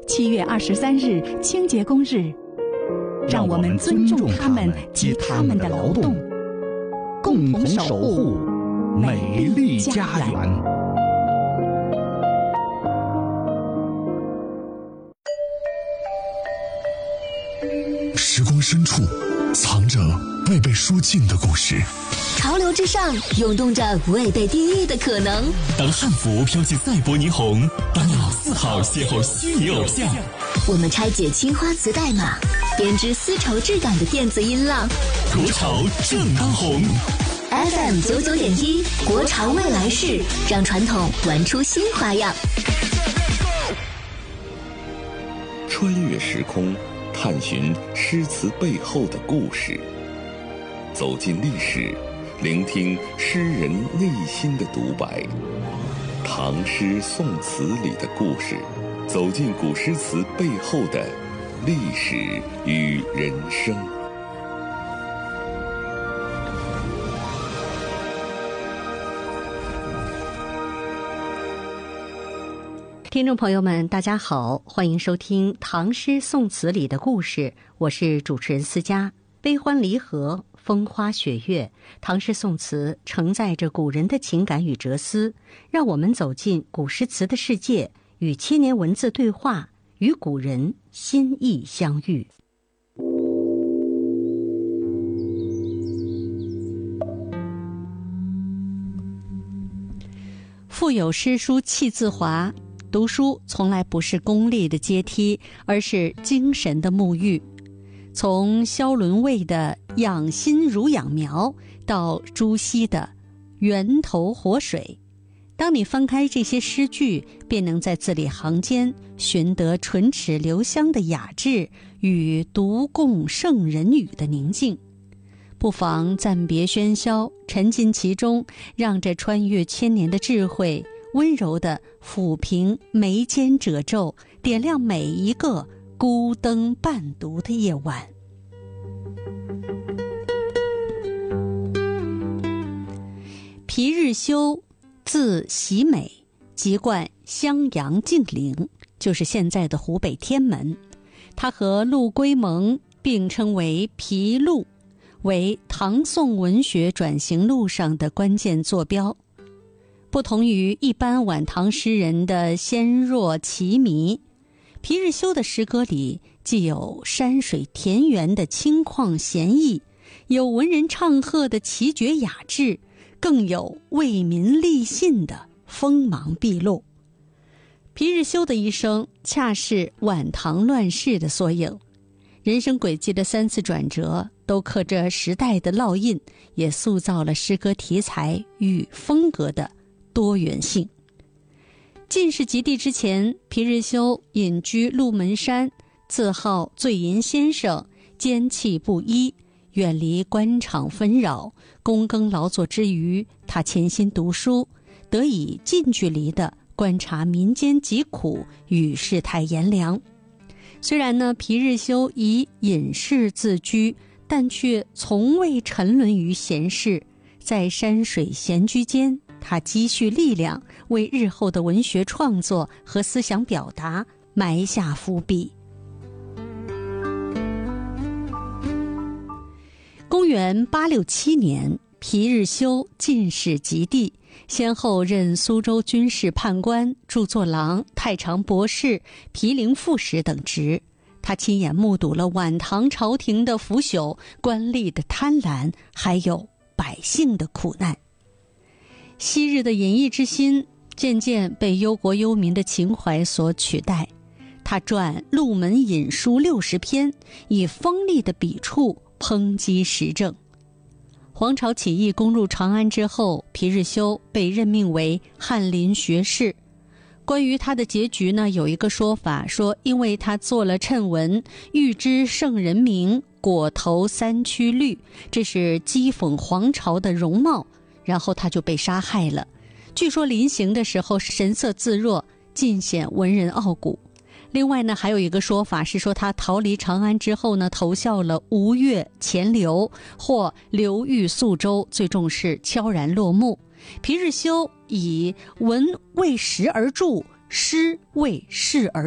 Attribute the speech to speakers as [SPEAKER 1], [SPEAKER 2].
[SPEAKER 1] 7月23日清洁工日，让我们尊重他们及他们的劳动，共同守护美丽家园。
[SPEAKER 2] 时光深处藏着未被书尽的故事，
[SPEAKER 3] 潮流之上涌动着未被定义的可能。
[SPEAKER 4] 当汉服飘起赛博霓虹，当老四号邂逅虚拟偶像，
[SPEAKER 3] 我们拆解青花瓷代码，编织丝绸质感的电子音浪。
[SPEAKER 4] 国潮正当红。
[SPEAKER 3] FM 99.1，国潮未来式，让传统玩出新花样。
[SPEAKER 5] 穿越时空，探寻诗词背后的故事，走进历史，聆听诗人内心的独白。唐诗宋词里的故事，走进古诗词背后的历史与人生。
[SPEAKER 6] 听众朋友们大家好，欢迎收听唐诗宋词里的故事，我是主持人思佳。悲欢离合，风花雪月，唐诗宋词承载着古人的情感与哲思，让我们走进古诗词的世界，与千年文字对话，与古人心意相遇。腹有诗书气自华，读书从来不是功利的阶梯，而是精神的沐浴。从萧伦蔚的养心如养苗，到朱熹的源头活水，当你翻开这些诗句，便能在字里行间寻得唇齿留香的雅致与独共圣人语的宁静。不妨暂别喧嚣，沉浸其中，让这穿越千年的智慧温柔地抚平眉间褶皱，点亮每一个孤灯伴读的夜晚。皮日休，字喜美，籍贯襄阳晋陵，就是现在的湖北天门。他和陆龟蒙并称为皮陆，为唐宋文学转型路上的关键坐标。不同于一般晚唐诗人的纤弱奇迷，皮日休的诗歌里既有山水田园的清旷闲逸，有文人唱和的奇绝雅致，更有为民立信的锋芒毕露。皮日休的一生恰是晚唐乱世的缩影，人生轨迹的3次转折都刻着时代的烙印，也塑造了诗歌题材与风格的多元性。进士及第之前，皮日休隐居鹿门山，自号醉吟先生，坚气不一，远离官场纷扰，躬耕劳作之余，他潜心读书，得以近距离地观察民间疾苦与世态炎凉。虽然呢，皮日休以隐士自居，但却从未沉沦于闲事，在山水闲居间，他积蓄力量，为日后的文学创作和思想表达埋下伏笔。公元867年，皮日休进士及第，先后任苏州军事判官、著作郎、太常博士、毗陵副使等职。他亲眼目睹了晚唐朝廷的腐朽、官吏的贪婪，还有百姓的苦难。昔日的隐逸之心渐渐被忧国忧民的情怀所取代。他撰《鹿门引书60篇，以锋利的笔触抨击时政。黄巢起义攻入长安之后，皮日休被任命为翰林学士。关于他的结局呢，有一个说法说，因为他做了谶文，欲知圣人名，裹头3曲绿，这是讥讽黄巢的容貌，然后他就被杀害了。据说临行的时候神色自若，尽显文人傲骨。另外呢，还有一个说法是说，他逃离长安之后呢，投效了吴越、钱镠，或流寓宿州，最终是悄然落幕。皮日休以文为时而著，诗为事而